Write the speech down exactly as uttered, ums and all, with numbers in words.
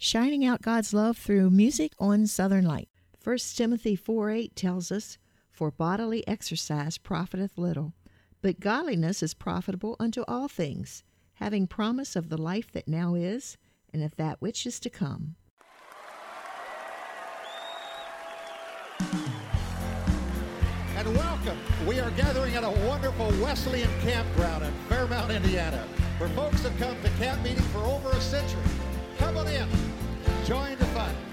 shining out God's love through music on Southern Light. First Timothy four eight tells us, "For bodily exercise profiteth little, but godliness is profitable unto all things, having promise of the life that now is, and of that which is to come." And welcome. We are gathering at a wonderful Wesleyan campground in Fairmount, Indiana, where folks have come to camp meeting for over a century. Come on in. Join the fun.